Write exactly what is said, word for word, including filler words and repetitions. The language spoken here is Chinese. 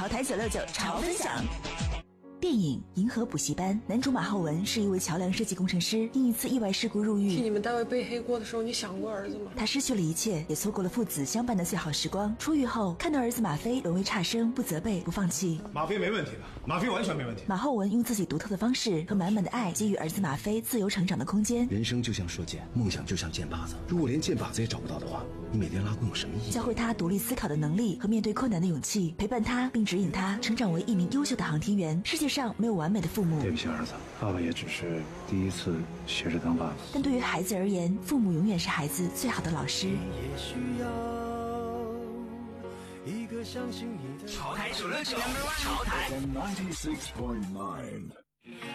潮台九六九潮分享。电影《银河补习班》，男主马浩文是一位桥梁设计工程师，因一次意外事故入狱。 替你们单位背黑锅的时候，你想过儿子吗？ 他失去了一切，也错过了父子相伴的最好时光。出狱后，看到儿子马飞沦为差生，不责备，不放弃。 马飞没问题的，马飞完全没问题。 马浩文用自己独特的方式和满满的爱，给予儿子马飞自由成长的空间。 人生就像射箭，梦想就像箭靶子。如果连箭靶子也找不到的话，你每天拉弓有什么意义？ 教会他独立思考的能力和面对困难的勇气，陪伴他并指引他成长为一名优秀的航天员。世界上没有完美的父母， 对不起儿子，爸爸也只是第一次学着当爸爸。 但对于孩子而言，父母永远是孩子最好的老师。 也需要一个相信你的潮台九六九，潮台。